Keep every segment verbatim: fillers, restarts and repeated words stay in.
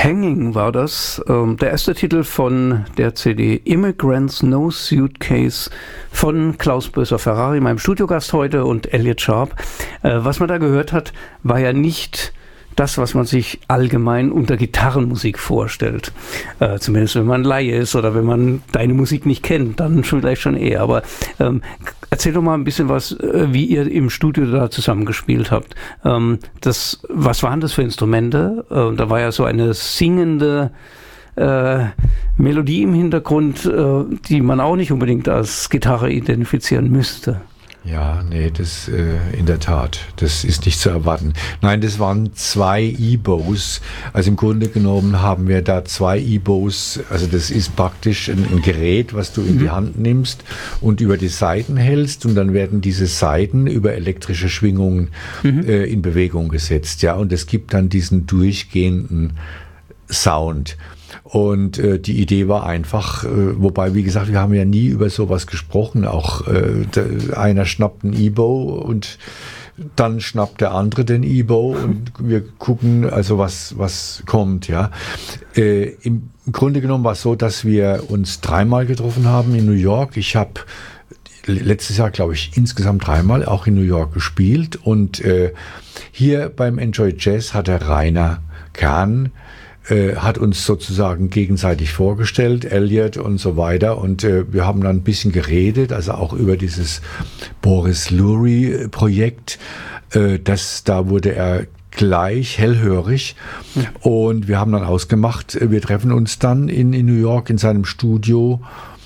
Hanging war das, ähm, der erste Titel von der C D Immigrants No Suitcase von Klaus Böser-Ferrari, meinem Studiogast heute, und Elliott Sharp. Äh, was man da gehört hat, war ja nicht das, was man sich allgemein unter Gitarrenmusik vorstellt. Äh, zumindest wenn man Laie ist oder wenn man deine Musik nicht kennt, dann vielleicht schon eher. Aber ähm, erzähl doch mal ein bisschen was, äh, wie ihr im Studio da zusammengespielt habt. Ähm, das, was waren das für Instrumente? Äh, da war ja so eine singende äh, Melodie im Hintergrund, äh, die man auch nicht unbedingt als Gitarre identifizieren müsste. Ja, nee, das äh, in der Tat, das ist nicht zu erwarten. Nein, das waren zwei E-Bows. Also im Grunde genommen haben wir da zwei E-Bows. Also das ist praktisch ein, ein Gerät, was du in mhm. die Hand nimmst und über die Saiten hältst, und dann werden diese Saiten über elektrische Schwingungen mhm. äh, in Bewegung gesetzt. Ja, und es gibt dann diesen durchgehenden Sound. Und äh, die Idee war einfach, äh, wobei, wie gesagt, wir haben ja nie über sowas gesprochen. Auch äh, der, einer schnappt ein E-Bow und dann schnappt der andere den E-Bow und wir gucken, also was was kommt. Ja, äh, im Grunde genommen war es so, dass wir uns dreimal getroffen haben in New York. Ich habe letztes Jahr, glaube ich, insgesamt dreimal auch in New York gespielt, und äh, hier beim Enjoy Jazz hat der Rainer Kern hat uns sozusagen gegenseitig vorgestellt, Elliott und so weiter, und äh, wir haben dann ein bisschen geredet, also auch über dieses Boris Lurie-Projekt. Äh, das, da wurde er gleich hellhörig, ja. Und wir haben dann ausgemacht, wir treffen uns dann in, in New York in seinem Studio.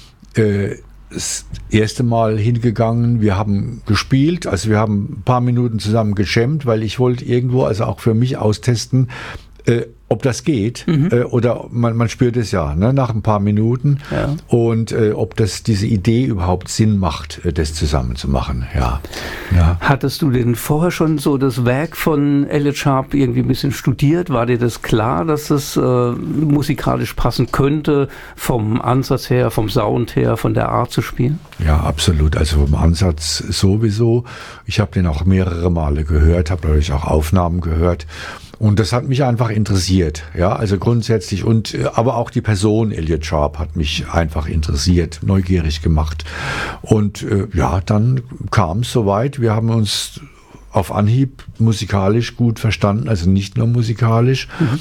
Äh, das erste Mal hingegangen, wir haben gespielt, also wir haben ein paar Minuten zusammen gejammt, weil ich wollte irgendwo, also auch für mich austesten, äh, ob das geht, mhm. äh, oder man, man spürt es ja, ne, nach ein paar Minuten, ja. Und äh, ob das diese Idee überhaupt Sinn macht, äh, das zusammen zu machen. Ja. Ja. Hattest du denn vorher schon so das Werk von Elliott Sharp irgendwie ein bisschen studiert? War dir das klar, dass das äh, musikalisch passen könnte, vom Ansatz her, vom Sound her, von der Art zu spielen? Ja, absolut. Also vom Ansatz sowieso. Ich habe den auch mehrere Male gehört, habe natürlich auch Aufnahmen gehört. Und das hat mich einfach interessiert, ja, also grundsätzlich, und aber auch die Person Elliott Sharp hat mich einfach interessiert, neugierig gemacht. Und äh, ja, dann kam es soweit. Wir haben uns auf Anhieb musikalisch gut verstanden, also nicht nur musikalisch. Mhm.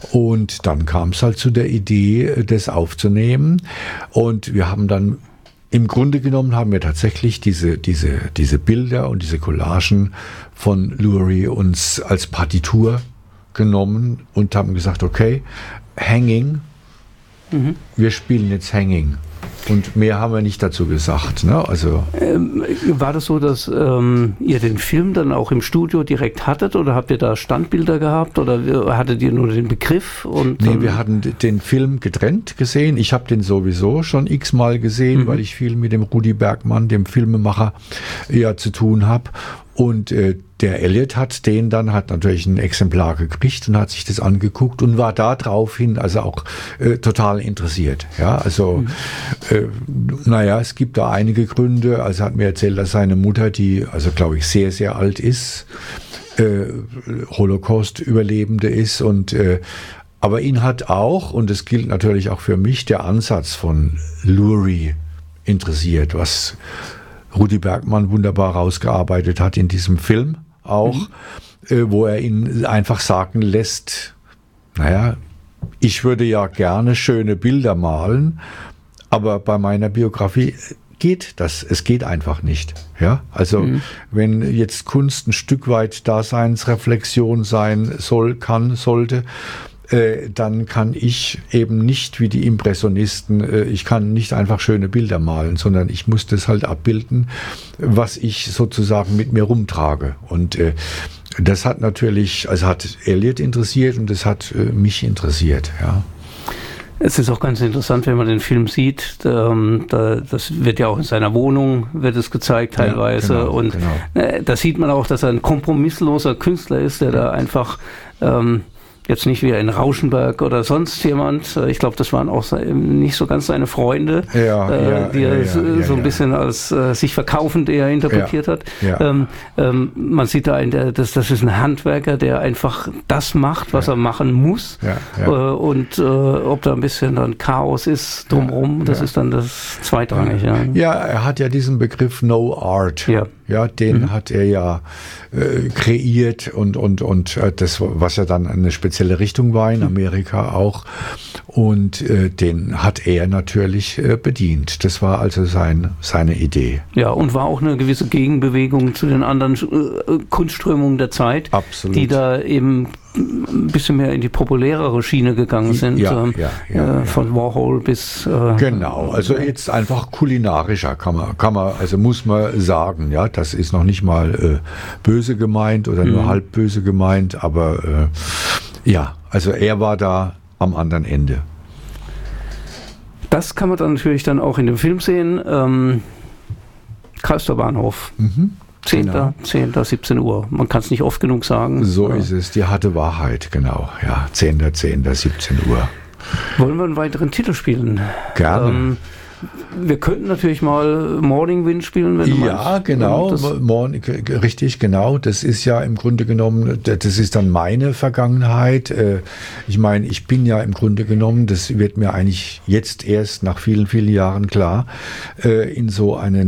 Und dann kam es halt zu der Idee, das aufzunehmen. Und wir haben dann im Grunde genommen haben wir tatsächlich diese, diese, diese Bilder und diese Collagen von Lurie uns als Partitur genommen und haben gesagt, okay, Hanging, mhm. wir spielen jetzt Hanging. Und mehr haben wir nicht dazu gesagt. Ne? Also ähm, war das so, dass ähm, ihr den Film dann auch im Studio direkt hattet, oder habt ihr da Standbilder gehabt, oder hattet ihr nur den Begriff? Und nee, wir hatten den Film getrennt gesehen. Ich habe den sowieso schon x-mal gesehen, mhm. weil ich viel mit dem Rudi Bergmann, dem Filmemacher, ja zu tun habe. Und äh, der Elliott hat den dann, hat natürlich ein Exemplar gekriegt und hat sich das angeguckt und war da draufhin also auch äh, total interessiert. Ja, also, mhm. äh, naja, es gibt da einige Gründe. Also hat mir erzählt, dass seine Mutter, die also glaube ich sehr, sehr alt ist, äh, Holocaust-Überlebende ist, und äh, aber ihn hat auch, und das gilt natürlich auch für mich, der Ansatz von Lurie interessiert, was Rudi Bergmann wunderbar rausgearbeitet hat in diesem Film auch, mhm. äh, wo er ihn einfach sagen lässt, naja, ich würde ja gerne schöne Bilder malen, aber bei meiner Biografie geht das, es geht einfach nicht. Ja, also mhm. wenn jetzt Kunst ein Stück weit Daseinsreflexion sein soll, kann, sollte, dann kann ich eben nicht wie die Impressionisten, ich kann nicht einfach schöne Bilder malen, sondern ich muss das halt abbilden, was ich sozusagen mit mir rumtrage. Und das hat natürlich, also hat Elliott interessiert, und das hat mich interessiert, ja. Es ist auch ganz interessant, wenn man den Film sieht, ähm, da, das wird ja auch in seiner Wohnung, wird es gezeigt teilweise, ja, genau, und genau. Äh, da sieht man auch, dass er ein kompromissloser Künstler ist, der da einfach ähm, jetzt nicht wie ein Rauschenberg oder sonst jemand. Ich glaube, das waren auch nicht so ganz seine Freunde, ja, äh, ja, die er ja, so, ja, so ein ja. bisschen als äh, sich verkaufend eher interpretiert ja, hat. Ja. Ähm, ähm, man sieht da, in der, das, das ist ein Handwerker, der einfach das macht, was ja. er machen muss. Ja, ja. Äh, und äh, ob da ein bisschen dann Chaos ist drumherum, ja, das ja. ist dann das Zweitrangige. Ja. ja, er hat ja diesen Begriff No Art. Ja. Ja, den mhm. hat er ja äh, kreiert und, und, und äh, das, was ja dann eine spezielle Richtung war in Amerika auch. Und äh, den hat er natürlich äh, bedient. Das war also sein, seine Idee. Ja, und war auch eine gewisse Gegenbewegung zu den anderen äh, Kunstströmungen der Zeit, Absolut. Die da eben ein bisschen mehr in die populärere Schiene gegangen sind. Ja, ähm, ja, ja, äh, von ja. Warhol bis... Äh, genau, also jetzt einfach kulinarischer kann man, kann man, also muss man sagen, ja, das ist noch nicht mal äh, böse gemeint oder nur mhm. halb böse gemeint, aber äh, ja, also er war da am anderen Ende. Das kann man dann natürlich dann auch in dem Film sehen. Ähm, Karlsruher Bahnhof. Mhm. zehnter, zehnter, siebzehn Uhr. Man kann es nicht oft genug sagen. So ja. ist es. Die harte Wahrheit, genau. Ja, zehnter, zehnter, siebzehn Uhr. Wollen wir einen weiteren Titel spielen? Gerne. Ähm, wir könnten natürlich mal Morning Wind spielen, wenn du Ja, meinst. genau. Morning, richtig, genau. Das ist ja im Grunde genommen, das ist dann meine Vergangenheit. Ich meine, ich bin ja im Grunde genommen, das wird mir eigentlich jetzt erst nach vielen, vielen Jahren klar, in so eine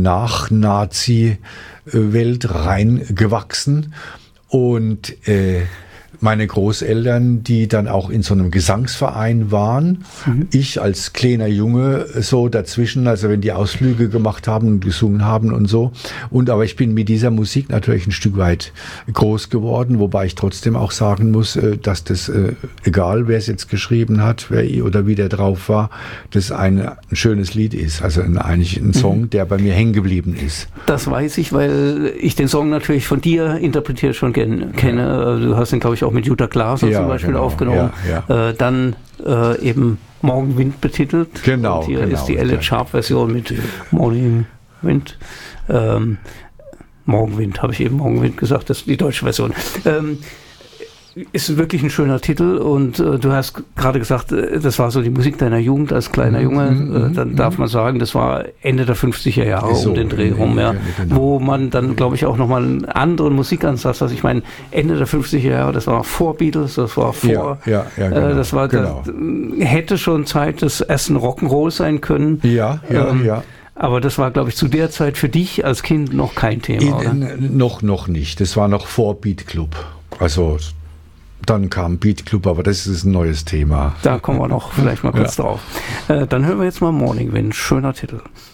Nach-Nazi-Welt reingewachsen. Und äh, meine Großeltern, die dann auch in so einem Gesangsverein waren. Mhm. Ich als kleiner Junge so dazwischen, also wenn die Ausflüge gemacht haben und gesungen haben und so. Und aber ich bin mit dieser Musik natürlich ein Stück weit groß geworden, wobei ich trotzdem auch sagen muss, dass das, egal wer es jetzt geschrieben hat, wer oder wie der drauf war, das ein, ein schönes Lied ist. Also ein, eigentlich ein Song, mhm. der bei mir hängen geblieben ist. Das weiß ich, weil ich den Song natürlich von dir interpretiert schon kenne. Ja. Du hast ihn, glaube ich, auch mit Jutta Glaser ja, zum Beispiel genau, aufgenommen. Ja, ja. Äh, dann äh, eben Morgenwind betitelt. Genau. Und hier genau, ist die Elliott Sharp-Version mit Morning Wind. Ähm, Morgenwind, habe ich eben Morgenwind gesagt, das ist die deutsche Version. Ähm, ist wirklich ein schöner Titel und äh, du hast gerade gesagt, äh, das war so die Musik deiner Jugend als kleiner Junge. Mm-hmm. Äh, dann darf man sagen, das war Ende der fünfziger Jahre so, um den Dreh rum, ja, genau. Wo man dann, glaube ich, auch nochmal einen anderen Musikansatz hat. Ich meine, Ende der fünfziger Jahre, das war vor Beatles, das war vor, ja, ja, ja, genau, äh, das war, genau. das hätte schon Zeit des ersten Rock'n'Roll sein können. Ja, ja, ähm, ja. Aber das war, glaube ich, zu der Zeit für dich als Kind noch kein Thema, In, oder? Noch, noch nicht. Das war noch vor Beat Club. Also dann kam Beat Club, aber das ist ein neues Thema. Da kommen wir noch vielleicht mal kurz ja. drauf. Äh, dann hören wir jetzt mal Morning Wind. Schöner Titel.